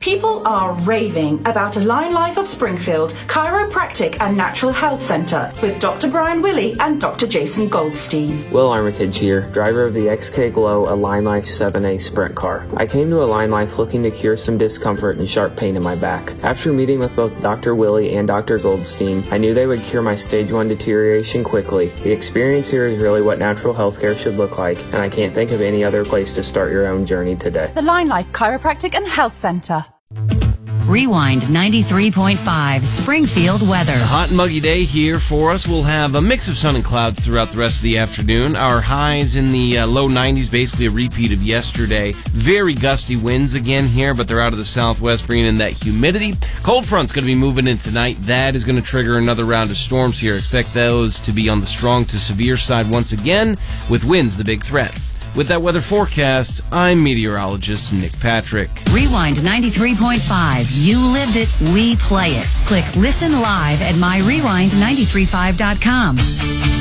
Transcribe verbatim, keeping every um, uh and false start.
People are raving about Align Life of Springfield Chiropractic and Natural Health Center with Doctor Brian Willey and Doctor Jason Goldstein. Will Armitage here, driver of the X K Glow Align Life seven A Sprint car. I came to Align Life looking to cure some discomfort and sharp pain in my back. After meeting with both Doctor Willey and Doctor Goldstein, I knew they would cure my stage one deterioration quickly. The experience here is really what natural healthcare should look like, and I can't think of any other place to start your own journey today. The Align Life Chiropractic and Health Center. Rewind ninety-three point five Springfield weather. A hot and muggy day here for us. We'll have a mix of sun and clouds throughout the rest of the afternoon. Our highs in the uh, low nineties, basically a repeat of yesterday. Very gusty winds again here, but they're out of the southwest, bringing in that humidity. Cold front's going to be moving in tonight. That is going to trigger another round of storms here. Expect those to be on the strong to severe side once again, with winds the big threat. With that weather forecast, I'm meteorologist Nick Patrick. Rewind ninety-three point five. You lived it, we play it. Click Listen Live at my rewind nine three five dot com.